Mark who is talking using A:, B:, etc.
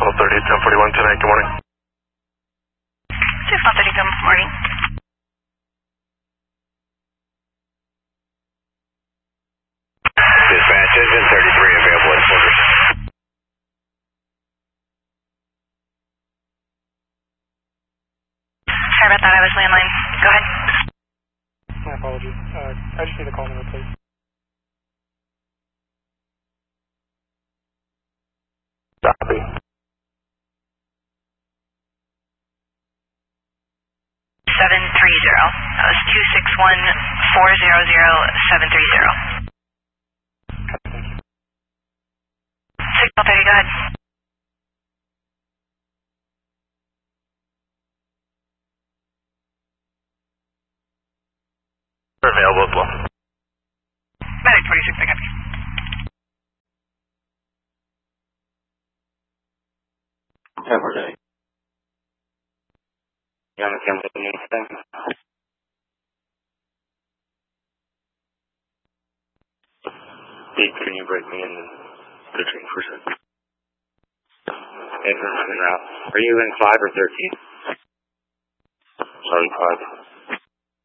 A: 1230, 1041 tonight. Good morning.
B: 6130, good morning.
C: Dispatch, engine 33 available at quarters.
B: Sorry about that, I was landline. Go ahead.
D: My apologies. I just need a call number, please.
A: Copy.
B: 730. That was 261-400-730. Signal 30, go ahead.
A: Available as well.
B: Medic 26, I got you.
C: Have a day. You on the camera with me anything? Pete, can you break me in the train for a second? If I'm running out. Are you in 5 or 13? Sorry, 5.